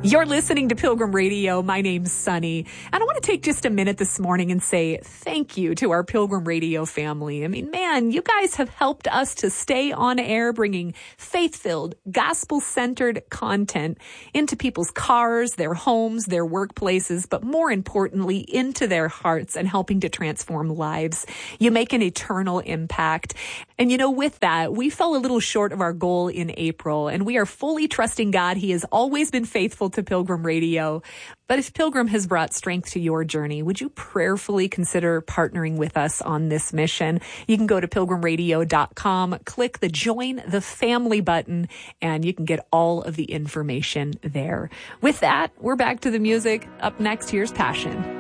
You're listening to Pilgrim Radio. My name's Sunny. And I want to take just a minute this morning and say thank you to our Pilgrim Radio family. I mean, man, you guys have helped us to stay on air, bringing faith-filled, gospel-centered content into people's cars, their homes, their workplaces, but more importantly, into their hearts and helping to transform lives. You make an eternal impact. And you know, with that, we fell a little short of our goal in April, and we are fully trusting God. He has always been faithful to Pilgrim Radio. But if Pilgrim has brought strength to your journey, would you prayerfully consider partnering with us on this mission? You can go to pilgrimradio.com, click the Join the Family button, and you can get all of the information there. With that, we're back to the music. Up next, here's Passion.